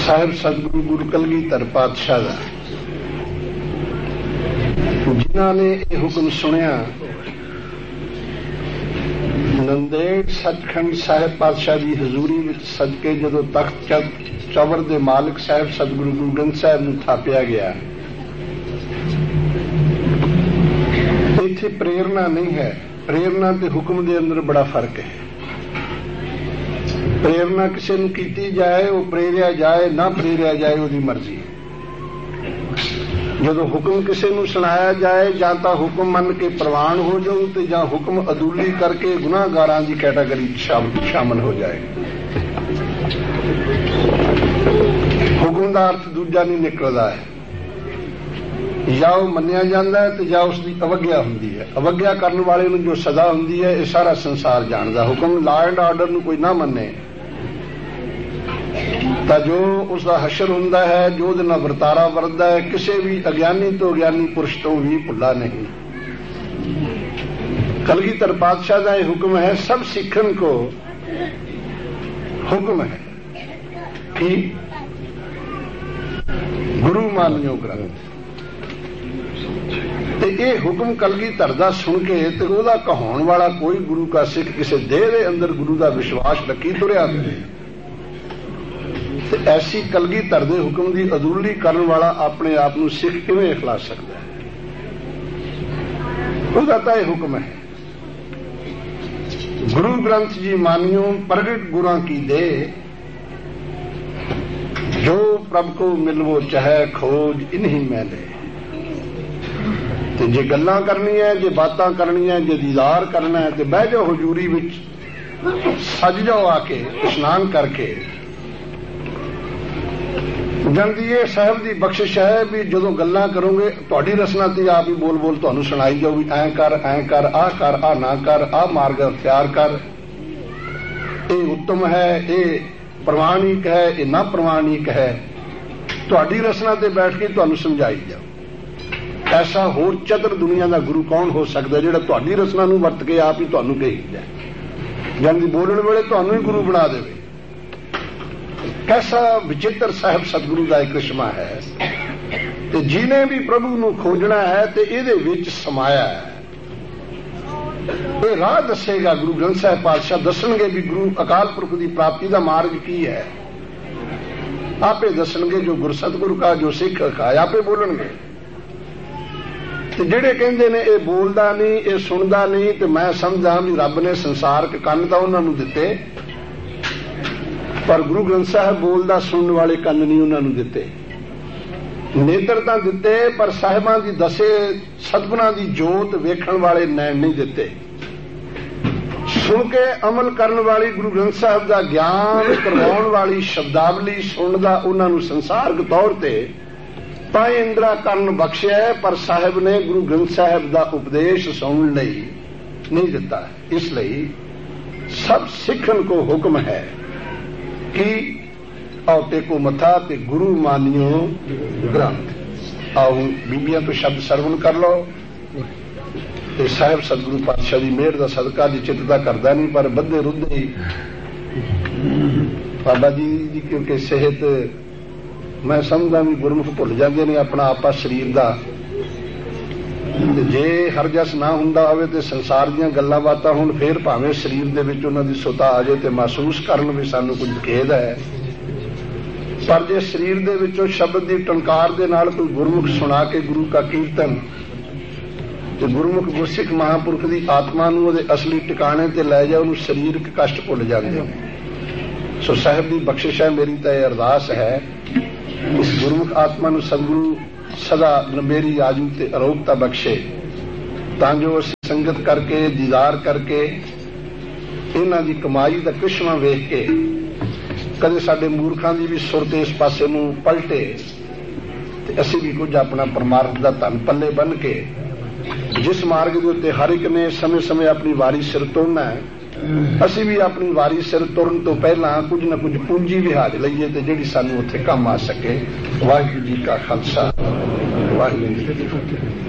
ਸਾਹਿਬ ਸਤਿਗੁਰੂ ਗੁਰੂ ਕਲਗੀਧਰ ਪਾਤਸ਼ਾਹ ਦਾ, ਜਿਨ੍ਹਾਂ ਨੇ ਇਹ ਹੁਕਮ ਸੁਣਿਆ, ਨੰਦੇੜ ਸੱਚਖੰਡ ਸਾਹਿਬ ਪਾਤਸ਼ਾਹ ਦੀ ਹਜ਼ੂਰੀ ਵਿੱਚ ਸਦਕੇ ਜਦੋਂ ਤਖਤ ਚਵਰ ਦੇ ਮਾਲਕ ਸਾਹਿਬ ਸਤਿਗੁਰੂ ਗੁਰੂ ਗ੍ਰੰਥ ਸਾਹਿਬ ਨੂੰ ਥਾਪਿਆ ਗਿਆ, ਇੱਥੇ ਪ੍ਰੇਰਨਾ ਨਹੀਂ ਹੈ। ਪ੍ਰੇਰਨਾ ਤੇ ਹੁਕਮ ਦੇ ਅੰਦਰ ਬੜਾ ਫਰਕ ਹੈ। ਪ੍ਰੇਰਨਾ ਕਿਸੇ ਨੂੰ ਕੀਤੀ ਜਾਏ, ਉਹ ਪ੍ਰੇਰਿਆ ਜਾਏ, ਨਾ ਪ੍ਰੇਰਿਆ ਜਾਏ, ਉਹਦੀ ਮਰਜ਼ੀ। ਜਦੋਂ ਹੁਕਮ ਕਿਸੇ ਨੂੰ ਸੁਣਾਇਆ ਜਾਏ, ਜਾਂ ਤਾਂ ਹੁਕਮ ਮੰਨ ਕੇ ਪ੍ਰਵਾਨ ਹੋ ਜਾਓ ਤੇ ਜਾਂ ਹੁਕਮ ਅਦੂਲੀ ਕਰਕੇ ਗੁਨਾਹਗਾਰਾਂ ਦੀ ਕੈਟਾਗਰੀ ਸ਼ਾਮਲ ਹੋ ਜਾਏ। ਹੁਕਮ ਦਾ ਅਰਥ ਦੂਜਾ ਨਹੀਂ ਨਿਕਲਦਾ ਹੈ। ਜਾਂ ਉਹ ਮੰਨਿਆ ਜਾਂਦਾ ਹੈ ਤੇ ਜਾਂ ਉਸ ਦੀ ਅਵੱਗਿਆ ਹੁੰਦੀ ਹੈ। ਅਵੱਗਿਆ ਕਰਨ ਵਾਲੇ ਨੂੰ ਜੋ ਸਜ਼ਾ ਹੁੰਦੀ ਹੈ, ਇਹ ਸਾਰਾ ਸੰਸਾਰ ਜਾਣਦਾ। ਹੁਕਮ ਲਾਅ ਐਂਡ ਆਰਡਰ ਨੂੰ ਕੋਈ ਨਾ ਮੰਨੇ ਤਾਂ ਜੋ ਉਸ ਦਾ ਹਸ਼ਰ ਹੁੰਦਾ ਹੈ, ਜੋ ਉਹਦੇ ਨਾਲ ਵਰਤਾਰਾ ਵਰਤਦਾ ਹੈ, ਕਿਸੇ ਵੀ ਅਗਿਆਨੀ ਤੋਂ ਅਗਿਆਨੀ ਪੁਰਸ਼ ਤੋਂ ਵੀ ਭੁੱਲਾ ਨਹੀਂ। ਕਲਗੀਧਰ ਪਾਤਸ਼ਾਹ ਦਾ ਇਹ ਹੁਕਮ ਹੈ, ਸਭ ਸਿੱਖਣ ਕੋ ਹੁਕਮ ਹੈ ਕਿ ਗੁਰੂ ਮਾਨਿਓ ਗ੍ਰੰਥ। ਤੇ ਇਹ ਹੁਕਮ ਕਲਗੀਧਰ ਦਾ ਸੁਣ ਕੇ ਤੇ ਉਹਦਾ ਕਹਾਉਣ ਵਾਲਾ ਕੋਈ ਗੁਰੂ ਕਾ ਸਿੱਖ ਕਿਸੇ ਦੇਹ ਦੇ ਅੰਦਰ ਗੁਰੂ ਦਾ ਵਿਸ਼ਵਾਸ ਰੱਖੀ ਤੁਰਿਆ ਤੇ ਐਸੀ ਕਲਗੀਧਰ ਦੇ ਹੁਕਮ ਦੀ ਅਦੂਲੀ ਕਰਨ ਵਾਲਾ ਆਪਣੇ ਆਪ ਨੂੰ ਸਿੱਖ ਕਿਵੇਂ ਅਖਲਾ ਸਕਦਾ ਹੈ? ਉਹਦਾ ਤਾਂ ਇਹ ਹੁਕਮ ਹੈ, ਗੁਰੂ ਗ੍ਰੰਥ ਜੀ ਮਾਨਿਓ ਪ੍ਰਗਟ ਗੁਰਾਂ ਕੀ ਦੇ, ਜੋ ਪ੍ਰਭ ਕੋ ਮਿਲਵੋ ਚਾਹੇ ਖੋਜ ਇਨਹੀ ਮੈਲੇ। ਤੇ ਜੇ ਗੱਲਾਂ ਕਰਨੀਆਂ, ਜੇ ਬਾਤਾਂ ਕਰਨੀਆਂ, ਜੇ ਦੀਦਾਰ ਕਰਨਾ ਹੈ ਤੇ ਬਹਿ ਜਾਓ ਹਜ਼ੂਰੀ ਵਿੱਚ, ਸੱਜ ਜਾਓ ਆ ਕੇ ਇਸ਼ਨਾਨ ਕਰਕੇ। ਜੰਦੀਏ ਸਾਹਿਬ ਦੀ ਬਖਸ਼ਿਸ਼ ਹੈ ਵੀ ਜਦੋਂ ਗੱਲਾਂ ਕਰੋਗੇ ਤੁਹਾਡੀ ਰਸਨਾ ਤੇ ਆਪ ਹੀ ਬੋਲ ਬੋਲ ਤੁਹਾਨੂੰ ਸੁਣਾਈ ਜਾਊ ਵੀ ਐਂ ਕਰ, ਆਹ ਨਾ ਕਰ, ਆਹ ਮਾਰਗ ਅਖਤਿਆਰ ਕਰ, ਇਹ ਉੱਤਮ ਹੈ, ਇਹ ਪ੍ਰਮਾਣਿਕ ਹੈ, ਇਹ ਨਾ ਪ੍ਰਮਾਣਿਕ ਹੈ। ਤੁਹਾਡੀ ਰਸਨਾ ਤੇ ਬੈਠ ਕੇ ਤੁਹਾਨੂੰ ਸਮਝਾਈ ਜਾਊ। ਐਸਾ ਹੋਰ ਚਤੁਰ ਦੁਨੀਆ ਦਾ ਗੁਰੂ ਕੌਣ ਹੋ ਸਕਦਾ ਜਿਹੜਾ ਤੁਹਾਡੀ ਰਸਨਾ ਨੂੰ ਵਰਤ ਕੇ ਆਪ ਹੀ ਤੁਹਾਨੂੰ ਕਹੀ ਜਾਏ, ਜਨ ਦੀ ਬੋਲਣ ਵੇਲੇ ਤੁਹਾਨੂੰ ਹੀ ਗੁਰੂ ਬਣਾ ਦੇਵੇ। ਕੈਸਾ ਵਿਚਿੱਤਰ ਸਾਹਿਬ ਸਤਿਗੁਰੂ ਦਾ ਇੱਕ ਕ੍ਰਿਸ਼ਮਾ ਹੈ। ਤੇ ਜਿਹਨੇ ਵੀ ਪ੍ਰਭੂ ਨੂੰ ਖੋਜਣਾ ਹੈ ਤੇ ਇਹਦੇ ਵਿੱਚ ਸਮਾਇਆ ਹੈ। ਇਹ ਰਾਹ ਦੱਸੇਗਾ ਗੁਰੂ ਗ੍ਰੰਥ ਸਾਹਿਬ ਪਾਤਸ਼ਾਹ, ਦੱਸਣਗੇ ਵੀ ਗੁਰੂ ਅਕਾਲ ਪੁਰਖ ਦੀ ਪ੍ਰਾਪਤੀ ਦਾ ਮਾਰਗ ਕੀ ਹੈ। ਆਪੇ ਦੱਸਣਗੇ ਜੋ ਗੁਰਸਤਿਗੁਰੂ ਕਾ ਜੋ ਸਿੱਖ ਕਾ, ਆਪੇ ਬੋਲਣਗੇ। ਤੇ ਜਿਹੜੇ ਕਹਿੰਦੇ ਨੇ ਇਹ ਬੋਲਦਾ ਨਹੀਂ, ਇਹ ਸੁਣਦਾ ਨਹੀਂ, ਤੇ ਮੈਂ ਸਮਝਦਾ ਵੀ ਰੱਬ ਨੇ ਸੰਸਾਰਕ ਕੰਨ ਤਾਂ ਉਹਨਾਂ ਨੂੰ ਦਿੱਤੇ, ਪਰ ਗੁਰੂ ਗ੍ਰੰਥ ਸਾਹਿਬ ਬੋਲਦਾ ਸੁਣਨ ਵਾਲੇ ਕੰਨ ਨਹੀਂ ਉਹਨਾਂ ਨੂੰ ਦਿੱਤੇ। ਨੇਤਰ ਤਾਂ ਦਿੱਤੇ, ਪਰ ਸਾਹਿਬਾਂ ਦੀ ਦਸੇ ਸਤਿਗੁਰਾਂ ਦੀ ਜੋਤ ਵੇਖਣ ਵਾਲੇ ਨੈਣ ਨਹੀਂ ਦਿੱਤੇ। ਸੁਣ ਕੇ ਅਮਲ ਕਰਨ ਵਾਲੀ ਗੁਰੂ ਗ੍ਰੰਥ ਸਾਹਿਬ ਦਾ ਗਿਆਨ ਕਰਵਾਉਣ ਵਾਲੀ ਸ਼ਬਦਾਵਲੀ ਸੁਣਨ ਦਾ ਉਹਨਾਂ ਨੂੰ ਸੰਸਾਰਕ ਤੌਰ ਤੇ ਤਾਂ ਇੰਦਰਾ ਕਰਨ ਬਖਸ਼ਿਆ, ਪਰ ਸਾਹਿਬ ਨੇ ਗੁਰੂ ਗ੍ਰੰਥ ਸਾਹਿਬ ਦਾ ਉਪਦੇਸ਼ ਸੁਣਨ ਲਈ ਨਹੀਂ ਦਿੱਤਾ। ਇਸ ਲਈ ਸਭ ਸਿੱਖਣ ਕੋ ਹੁਕਮ ਹੈ ਕਿ ਆਓ ਟੇਕੋ ਮੱਥਾ ਤੇ ਗੁਰੂ ਮਾਨਿਓ ਗ੍ਰੰਥ। ਆਓ ਬੀਬੀਆਂ ਤੋਂ ਸ਼ਬਦ ਸਰਵਣ ਕਰ ਲਓ ਤੇ ਸਾਹਿਬ ਸਤਿਗੁਰੂ ਪਾਤਸ਼ਾਹ ਦੀ ਮਿਹਰ ਦਾ ਸਦਕਾ ਦੀ ਚਿੱਤ ਦਾ ਕਰਦਾ ਨਹੀਂ, ਪਰ ਬੱਧੇ ਰੁੱਧੇ ਹੀ ਬਾਬਾ ਜੀ ਦੀ ਕਿਉਂਕਿ ਸਿਹਤ ਮੈਂ ਸਮਝਦਾ ਵੀ ਗੁਰਮੁਖ ਭੁੱਲ ਜਾਂਦੇ ਨੇ ਆਪਣਾ ਆਪਾ ਸਰੀਰ ਦਾ। ਤੇ ਜੇ ਹਰਜਸ ਨਾ ਹੁੰਦਾ ਹੋਵੇ ਤੇ ਸੰਸਾਰ ਦੀਆਂ ਗੱਲਾਂ ਬਾਤਾਂ ਹੁਣ ਫੇਰ ਭਾਵੇਂ ਸਰੀਰ ਦੇ ਵਿੱਚ ਉਹਨਾਂ ਦੀ ਸੁਤਾ ਆ ਜਾਏ ਤੇ ਮਹਿਸੂਸ ਕਰਨ ਵੀ ਸਾਨੂੰ ਕੁਝ ਖੇਦ ਹੈ, ਪਰ ਜੇ ਸਰੀਰ ਦੇ ਵਿੱਚੋਂ ਸ਼ਬਦ ਦੀ ਟੰਕਾਰ ਦੇ ਨਾਲ ਕੋਈ ਗੁਰਮੁਖ ਸੁਣਾ ਕੇ ਗੁਰੂ ਕਾ ਕੀਰਤਨ ਤੇ ਗੁਰਮੁਖ ਗੁਰਸਿੱਖ ਮਹਾਂਪੁਰਖ ਦੀ ਆਤਮਾ ਨੂੰ ਉਹਦੇ ਅਸਲੀ ਟਿਕਾਣੇ ਤੇ ਲੈ ਜਾ, ਉਹਨੂੰ ਸਰੀਰਕ ਕਸ਼ਟ ਭੁੱਲ ਜਾਂਦੇ ਨੇ। ਸੋ ਸਾਹਿਬ ਦੀ ਬਖਸ਼ਿਸ਼ ਹੈ, ਮੇਰੀ ਤਾਂ ਇਹ ਅਰਦਾਸ ਹੈ ਇਸ ਗੁਰਮੁਖ ਆਤਮਾ ਨੂੰ ਸਤਿਗੁਰੂ ਸਦਾ ਮੇਰੀ ਆਜੂ ਤੇ ਅਰੋਗਤਾ ਬਖਸ਼ੇ, ਤਾਂ ਜੋ ਅਸੀਂ ਸੰਗਤ ਕਰਕੇ ਦੀਦਾਰ ਕਰਕੇ ਇਹਨਾਂ ਦੀ ਕਮਾਈ ਦਾ ਕ੍ਰਿਸ਼ਮਾ ਵੇਖ ਕੇ ਕਦੇ ਸਾਡੇ ਮੂਰਖਾਂ ਦੀ ਵੀ ਸੁਰਤ ਇਸ ਪਾਸੇ ਨੂੰ ਪਲਟੇ ਤੇ ਅਸੀਂ ਵੀ ਕੁਝ ਆਪਣਾ ਪਰਮਾਰਥ ਦਾ ਧਨ ਪੱਲੇ ਬੰਨ ਕੇ ਜਿਸ ਮਾਰਗ ਦੇ ਉੱਤੇ ਹਰ ਇੱਕ ਨੇ ਸਮੇਂ-ਸਮੇਂ ਆਪਣੀ ਵਾਰੀ ਸਿਰ ਤੁਰਨਾ ਹੈ, ਅਸੀਂ ਵੀ ਆਪਣੀ ਵਾਰੀ ਸਿਰ ਤੁਰਨ ਤੋਂ ਪਹਿਲਾਂ ਕੁਝ ਨਾ ਕੁਝ ਪੂੰਜੀ ਵਿਹਾਜ ਲਈਏ ਤੇ ਜਿਹੜੀ ਸਾਨੂੰ ਉੱਥੇ ਕੰਮ ਆ ਸਕੇ। ਵਾਹਿਗੁਰੂ ਜੀ ਕਾ ਖਾਲਸਾ, ਵਾਹਿਗੁਰੂ ਜੀ ਕੀ ਫਤਿਹ।